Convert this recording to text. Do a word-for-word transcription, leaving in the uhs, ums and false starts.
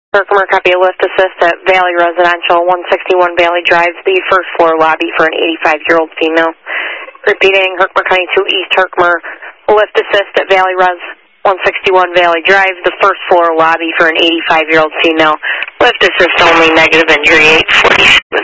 Herkimer, copy a lift assist at Valley Residential, one sixty-one Valley Drive, the first floor lobby for an eighty-five-year-old female. Repeating, Herkimer County two East Herkimer, lift assist at Valley Res, one sixty-one Valley Drive, the first floor lobby for an eighty-five-year-old female. Lift assist only, negative injury, eight forty-seven.